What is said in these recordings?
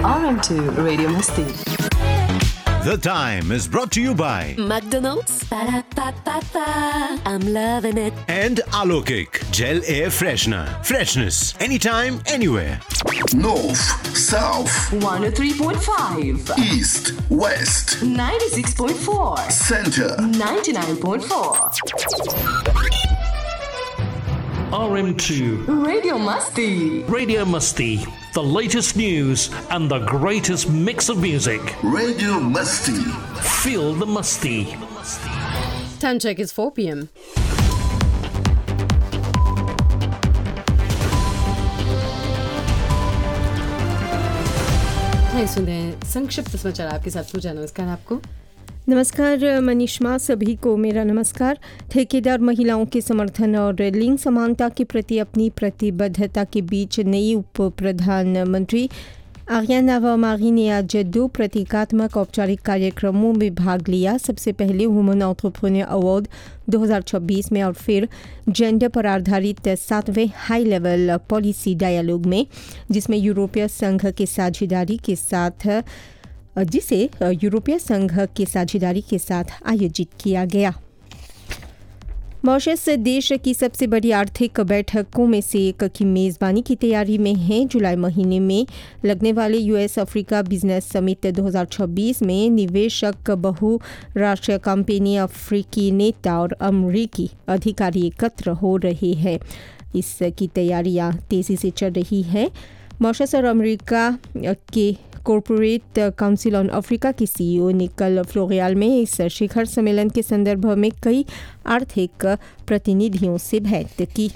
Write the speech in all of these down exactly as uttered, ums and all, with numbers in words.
R M two Radio Masti. The Time is brought to you by McDonald's. Ba-da-ba-ba-ba. I'm loving it. and Alokik Gel Air Freshener. Freshness anytime, anywhere. North, South, one oh three point five. East, West, ninety-six point four. Center. ninety-nine point four. R M two Radio Masti. Radio Musty, the latest news and the greatest mix of music. Radio Musty. Feel the musty. Time check is four p.m. नहीं सुने संक्षिप्त समाचार आपके साथ पूजा। नमस्कार आपको। नमस्कार मनीषमा, सभी को मेरा नमस्कार। ठेकेदार महिलाओं के समर्थन और लिंग समानता के प्रति अपनी प्रतिबद्धता के बीच नई उप प्रधानमंत्री आर्याना वामारी ने आज दो प्रतीकात्मक औपचारिक कार्यक्रमों में भाग लिया। सबसे पहले वुमेन एंटरप्रेन्योर अवार्ड दो हज़ार छब्बीस में और फिर जेंडर पर आधारित सातवें हाई लेवल पॉलिसी डायलॉग में, जिसमें यूरोपीय संघ के साझेदारी के साथ जिसे यूरोपीय संघ के साझेदारी के साथ आयोजित किया गया। मॉरिशस देश की सबसे बड़ी आर्थिक बैठकों में से एक की मेज़बानी की तैयारी में है। जुलाई महीने में लगने वाले यूएस अफ्रीका बिजनेस समिट दो हज़ार छब्बीस में निवेशक, बहुराष्ट्रीय कंपनी, अफ्रीकी नेता और अमरीकी अधिकारी एकत्र हो रहे हैं। इसकी तैयारियां तेज़ी से चल रही है। मॉरिशस और अमेरिका के कॉरपोरेट काउंसिल ऑन अफ्रीका के सीईओ ने कल फ्लोरियाल में इस शिखर सम्मेलन के संदर्भ में कई आर्थिक प्रतिनिधियों से भेंट की।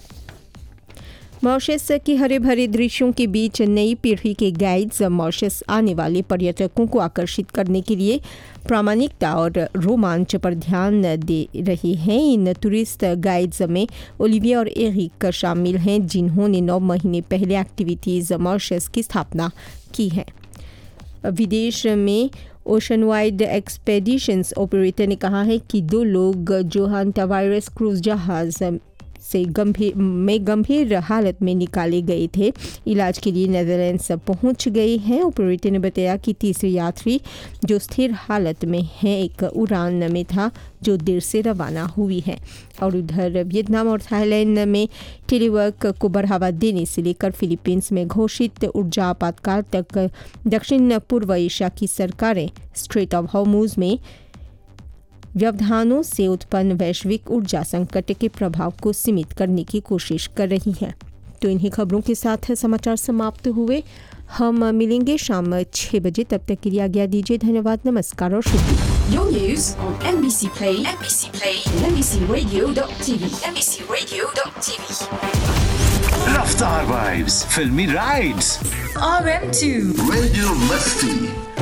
मॉरिशस के हरे भरे दृश्यों के बीच नई पीढ़ी के गाइड्स मॉरिशस आने वाले पर्यटकों को आकर्षित करने के लिए प्रामाणिकता और रोमांच पर ध्यान दे रहे हैं। इन टूरिस्ट गाइड्स में ओलिविया और एरिक शामिल हैं, जिन्होंने नौ महीने पहले एक्टिविटीज़ मॉरिशस की स्थापना की है। विदेश में ओशन वाइड एक्सपेडिशंस ऑपरेटर ने कहा है कि दो लोग जो हांटावायरस क्रूज जहाज से गंभीर में गंभीर हालत में निकाले गए थे, इलाज के लिए नेदरलैंड्स पहुंच गए हैं। ऑपरेटर ने बताया कि तीसरी यात्री जो स्थिर हालत में है एक उड़ान में था जो देर से रवाना हुई है। और उधर वियतनाम और थाईलैंड में टेलीवर्क को बढ़ावा देने से लेकर फिलीपींस में घोषित ऊर्जा आपातकाल तक दक्षिण पूर्व एशिया की सरकारें स्ट्रेट ऑफ हॉर्मुज में व्यवधानों से उत्पन्न वैश्विक ऊर्जा संकट के प्रभाव को सीमित करने की कोशिश कर रही हैं। तो इन्हीं खबरों के साथ समाचार समाप्त हुए। हम मिलेंगे शाम छह बजे, तब तक के लिए आज्ञा दीजिए। धन्यवाद, नमस्कार और शुभ दिन। Your news on M B C Play, M B C Play, M B C Radio dot T V, M B C Radio dot T V. Raftar Vibes, Filmy Rides. R M two Radio Musty.